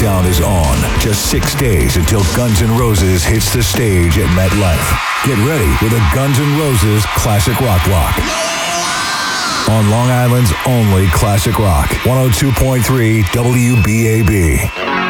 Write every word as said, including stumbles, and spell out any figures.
countdown is on. Just six days until Guns N' Roses hits the stage at MetLife. Get ready with a Guns N' Roses Classic Rock Block. On Long Island's only Classic Rock. one oh two point three W B A B.